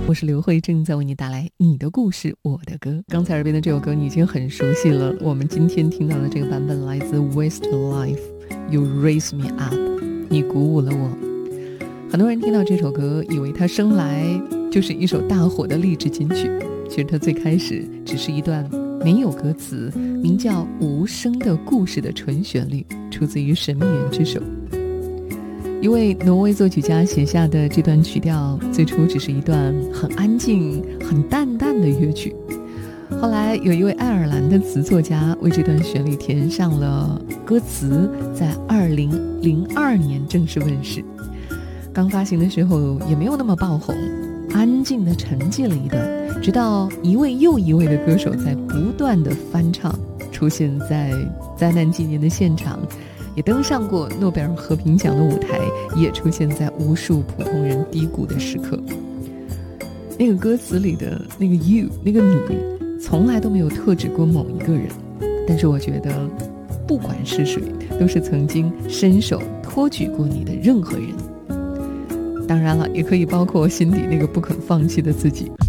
我是刘慧，正在为你带来你的故事我的歌。刚才耳边的这首歌你已经很熟悉了，我们今天听到的这个版本来自 Westlife You Raise Me Up， 你鼓舞了我。很多人听到这首歌以为它生来就是一首大火的励志金曲，其实它最开始只是一段没有歌词名叫《无声的故事》的纯旋律，出自于神秘人之手。一位挪威作曲家写下的这段曲调，最初只是一段很安静很淡淡的乐曲，后来有一位爱尔兰的词作家为这段旋律填上了歌词，在2002年正式问世。刚发行的时候也没有那么爆红，安静地沉寂了一段，直到一位又一位的歌手在不断地翻唱，出现在灾难纪念的现场，也登上过诺贝尔和平奖的舞台，也出现在无数普通人低谷的时刻。那个歌词里的那个 you， 那个你，从来都没有特指过某一个人，但是我觉得不管是谁，都是曾经伸手托举过你的任何人。当然了，也可以包括心底那个不肯放弃的自己。